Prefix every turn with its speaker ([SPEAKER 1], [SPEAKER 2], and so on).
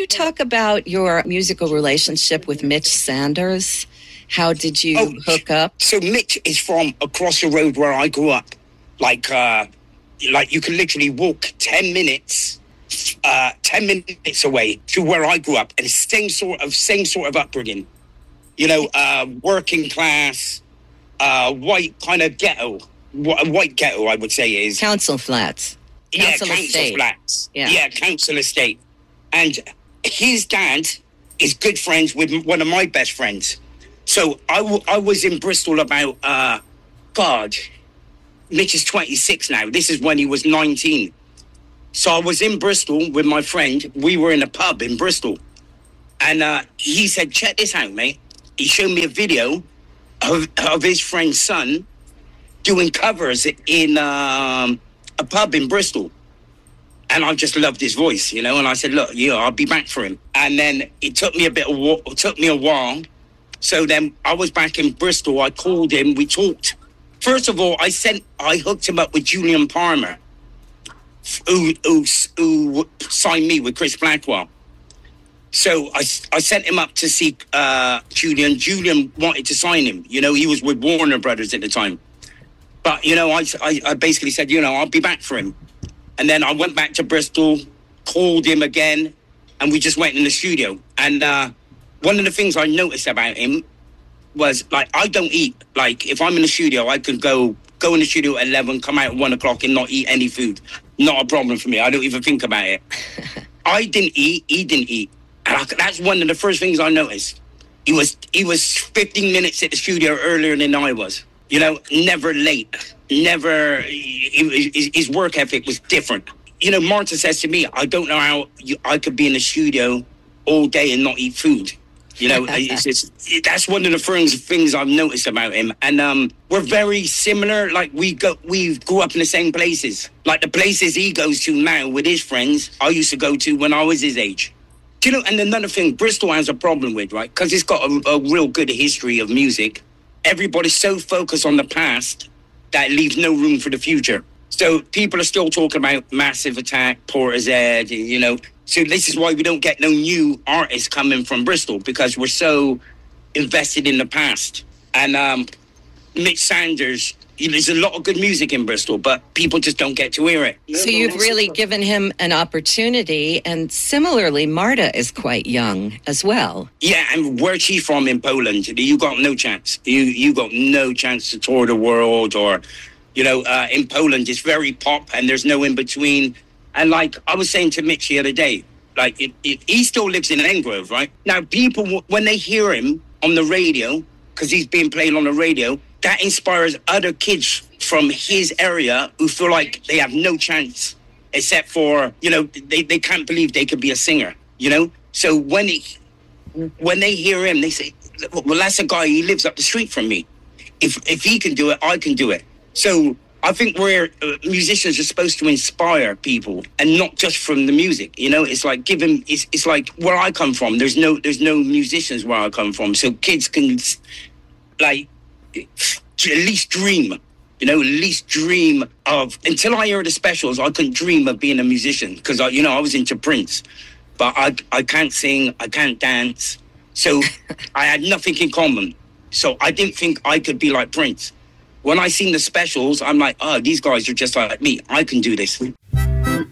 [SPEAKER 1] you talk about your musical relationship with Mitch Sanders? How did you hook up?
[SPEAKER 2] So Mitch is from across the road where I grew up. Like you can literally walk 10 minutes away to where I grew up, and same sort of upbringing. You know, working class, white kind of ghetto. White ghetto, I would say, is
[SPEAKER 1] Council Flats.
[SPEAKER 2] Council Flats. Yeah, Council Estate. And his dad is good friends with one of my best friends. So I was in Bristol about, Mitch is 26 now. This is when he was 19. So I was in Bristol with my friend. We were in a pub in Bristol. And he said, check this out, mate. He showed me a video of his friend's son doing covers in a pub in Bristol. And I just loved his voice, you know. And I said, look, I'll be back for him. And then it took me a while. So then I was back in Bristol. I called him. We talked. First of all, I hooked him up with Julian Palmer, who signed me with Chris Blackwell. So I sent him up to see Julian. Julian wanted to sign him. You know, he was with Warner Brothers at the time. But, you know, I basically said, I'll be back for him. And then I went back to Bristol, called him again, and we just went in the studio. And one of the things I noticed about him was, like, I don't eat. Like, if I'm in the studio, I can go in the studio at 11, come out at 1 o'clock and not eat any food. Not a problem for me. I don't even think about it. I didn't eat. He didn't eat. And that's one of the first things I noticed. He was 15 minutes at the studio earlier than I was. You know, never late. Never. His work ethic was different. You know, Marta says to me, I don't know how I could be in the studio all day and not eat food. You know, that's one of the things I've noticed about him. And we're very similar. Like, we grew up in the same places. Like, the places he goes to now with his friends, I used to go to when I was his age. You know, and another thing Bristol has a problem with, right? Because it's got a real good history of music. Everybody's so focused on the past that it leaves no room for the future. So people are still talking about Massive Attack, Portishead, you know. So this is why we don't get no new artists coming from Bristol, because we're so invested in the past. And Mitch Sanders, there's a lot of good music in Bristol, but people just don't get to hear it.
[SPEAKER 1] So you've really given him an opportunity. And similarly, Marta is quite young as well.
[SPEAKER 2] Yeah, and where's she from in Poland? You got no chance. You got no chance to tour the world. Or, you know, in Poland, it's very pop and there's no in between. And like I was saying to Mitch the other day, like he still lives in Engrove, right? Now, people, when they hear him on the radio, because he's being played on the radio, that inspires other kids from his area who feel like they have no chance, except for, you know, they can't believe they could be a singer, you know? So when they hear him, they say, well, that's a guy, he lives up the street from me. If he can do it, I can do it. So I think musicians are supposed to inspire people, and not just from the music. You know, it's like it's like where I come from. There's no musicians where I come from, so kids can like at least dream. You know, at least dream of. Until I heard the Specials, I couldn't dream of being a musician because I was into Prince, but I can't sing, I can't dance, so I had nothing in common. So I didn't think I could be like Prince. When I seen the Specials, I'm like, oh, these guys are just like me. I can do this.